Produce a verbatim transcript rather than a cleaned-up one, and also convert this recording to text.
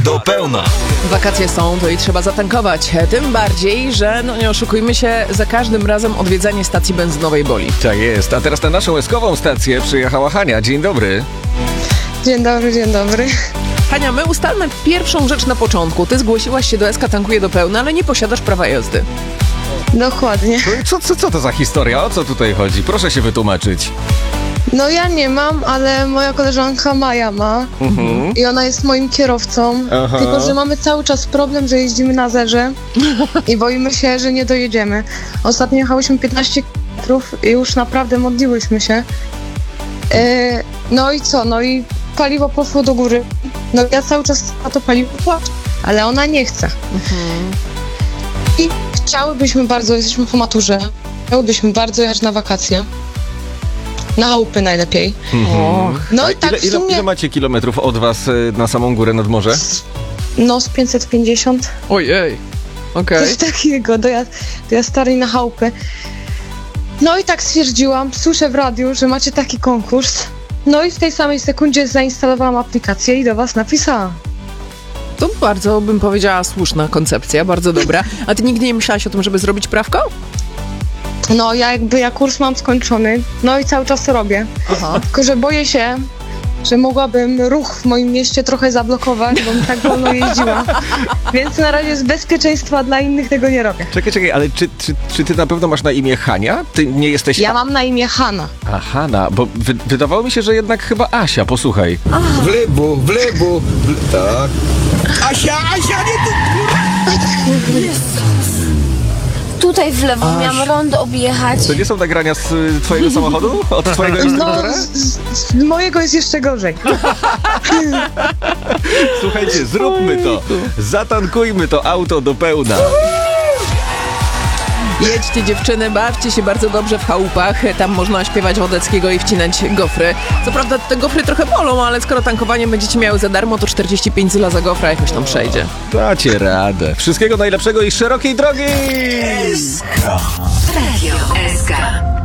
Do pełna. Wakacje są, to i trzeba zatankować. Tym bardziej, że, no nie oszukujmy się, za każdym razem odwiedzanie stacji benzynowej boli. Tak jest. A teraz na naszą eskową stację przyjechała Hania. Dzień dobry. Dzień dobry, dzień dobry. Hania, my ustalmy pierwszą rzecz na początku. Ty zgłosiłaś się do S K Tankuje do pełna, ale nie posiadasz prawa jazdy. Dokładnie. Co, co, co to za historia? O co tutaj chodzi? Proszę się wytłumaczyć. No ja nie mam, ale moja koleżanka Maja ma Mhm. i ona jest moim kierowcą, Aha. tylko że mamy cały czas problem, że jeździmy na zerze i boimy się, że nie dojedziemy. Ostatnio jechałyśmy piętnaście kilometrów i już naprawdę modliłyśmy się. E, no i co? No i paliwo poszło do góry. No ja cały czas na to paliwo płaczę, ale ona nie chce. Mhm. I chciałybyśmy bardzo, jesteśmy po maturze, chciałybyśmy bardzo jechać na wakacje. Na chałupy najlepiej. Och. No A i tak ile, w ile, sumie, ile macie kilometrów od was y, na samą górę nad morze? no z pięćset pięćdziesiąt, Ojej. Okej. coś takiego, do, ja, do ja starej na chałupy. No i tak stwierdziłam, słyszę w radiu, że macie taki konkurs. No i w tej samej sekundzie zainstalowałam aplikację i do was napisałam. To bardzo, bym powiedziała, słuszna koncepcja, bardzo dobra. A ty nigdy nie myślałaś o tym, żeby zrobić prawko? No ja jakby, ja kurs mam skończony, no i cały czas to robię. Aha. Tylko że boję się, że mogłabym ruch w moim mieście trochę zablokować, bo mi tak wolno jeździła. Więc na razie z bezpieczeństwa dla innych tego nie robię. Czekaj, czekaj, ale czy, czy, czy ty na pewno masz na imię Hania? Ty nie jesteś... Ja mam na imię Hanna. A, Hanna, bo wy, wydawało mi się, że jednak chyba Asia, posłuchaj. W lewo, w lewo, w... tak. Asia, Asia, nie tu! Tutaj w lewo miałam rondo objechać. To nie są nagrania z y, twojego samochodu? Od twojego No, instruktora? z, z, z mojego jest jeszcze gorzej. Słuchajcie, zróbmy to. Zatankujmy to auto do pełna. Jedźcie dziewczyny, bawcie się bardzo dobrze w chałupach. Tam można śpiewać Wodeckiego i wcinać gofry. Co prawda te gofry trochę bolą, ale skoro tankowanie będziecie miały za darmo, to czterdzieści pięć zyla za gofra jakoś tam przejdzie. Dacie radę. Wszystkiego najlepszego i szerokiej drogi! Radio S K.